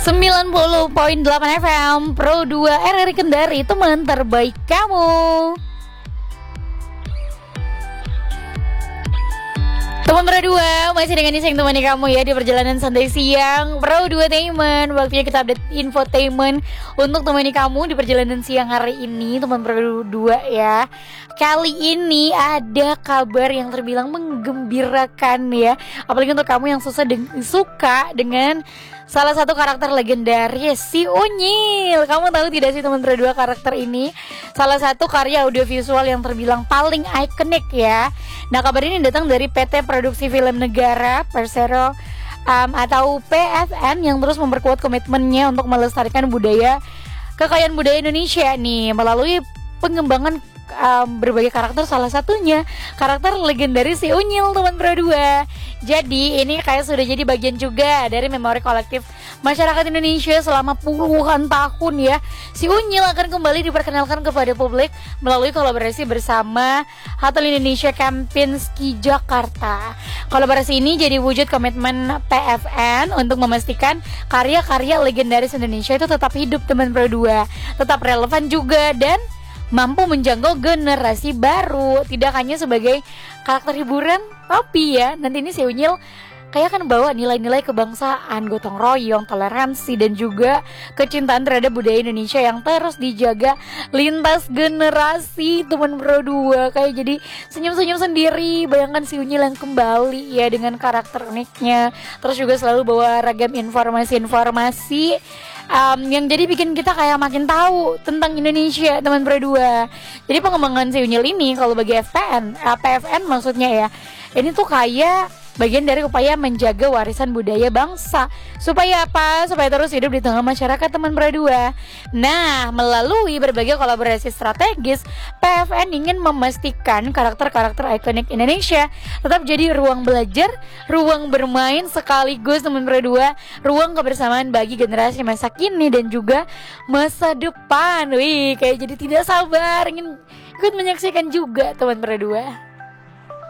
90.8 FM Pro 2 RRI Kendari, teman terbaik kamu. Teman Pro 2 masih dengan Nisa yang temani kamu ya di perjalanan santai siang Pro 2 Tainment. Waktunya kita update infotainment untuk temani kamu di perjalanan siang hari ini, teman Pro 2 ya. Kali ini ada kabar yang terbilang menggembirakan ya, apalagi untuk kamu yang suka dengan salah satu karakter legendaris, si Unyil. Kamu tahu tidak sih teman Pro 2, karakter ini salah satu karya audiovisual yang terbilang paling ikonik ya. Nah, kabar ini datang dari PT Produksi Film Negara Persero atau PFN yang terus memperkuat komitmennya untuk melestarikan kekayaan budaya Indonesia nih melalui pengembangan berbagai karakter, salah satunya karakter legendaris si Unyil, teman Pro 2. Jadi ini kayak sudah jadi bagian juga dari memori kolektif masyarakat Indonesia selama puluhan tahun ya. Si Unyil akan kembali diperkenalkan kepada publik melalui kolaborasi bersama Hotel Indonesia Kempinski Jakarta. Kolaborasi ini jadi wujud komitmen PFN untuk memastikan karya-karya legendaris Indonesia itu tetap hidup, teman Pro 2, tetap relevan juga dan mampu menjangkau generasi baru. Tidak hanya sebagai karakter hiburan, tapi ya nanti ini si Unyil kayak kan bawa nilai-nilai kebangsaan, gotong royong, toleransi, dan juga kecintaan terhadap budaya Indonesia yang terus dijaga lintas generasi, teman Pro 2. Kayak jadi senyum-senyum sendiri bayangkan si Unyil yang kembali ya dengan karakter uniknya. Terus juga selalu bawa ragam informasi-informasi yang jadi bikin kita kayak makin tahu tentang Indonesia, teman Pro 2. Jadi pengembangan si Unyil ini kalau bagi PFN maksudnya ya, ini tuh kayak bagian dari upaya menjaga warisan budaya bangsa. Supaya apa? Supaya terus hidup di tengah masyarakat, teman Pro 2. Nah, melalui berbagai kolaborasi strategis, PFN ingin memastikan karakter-karakter ikonik Indonesia tetap jadi ruang belajar, ruang bermain sekaligus, teman Pro 2, ruang kebersamaan bagi generasi masa kini dan juga masa depan. Wih, kayak jadi tidak sabar ingin ikut menyaksikan juga, teman Pro 2.